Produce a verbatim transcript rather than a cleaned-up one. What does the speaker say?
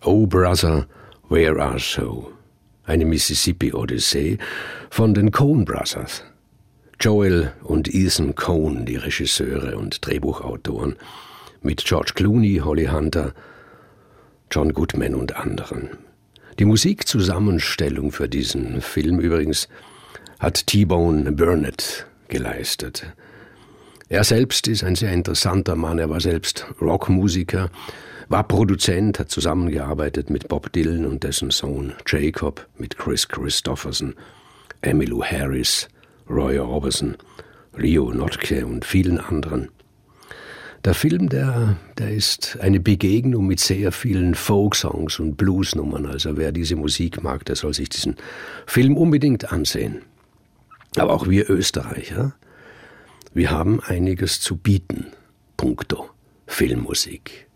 Oh Brother, Where Art Thou? Eine Mississippi-Odyssee von den Coen Brothers. Joel und Ethan Coen, die Regisseure und Drehbuchautoren, mit George Clooney, Holly Hunter, John Goodman und anderen. Die Musikzusammenstellung für diesen Film übrigens hat T-Bone Burnett geleistet. Er selbst ist ein sehr interessanter Mann, er war selbst Rockmusiker, war Produzent, hat zusammengearbeitet mit Bob Dylan und dessen Sohn Jacob, mit Chris Christopherson, Emmylou Harris, Roy Orbison, Leo Notke und vielen anderen. Der Film, der, der ist eine Begegnung mit sehr vielen Folksongs und Bluesnummern. Also wer diese Musik mag, der soll sich diesen Film unbedingt ansehen. Aber auch wir Österreicher, wir haben einiges zu bieten, puncto Filmmusik.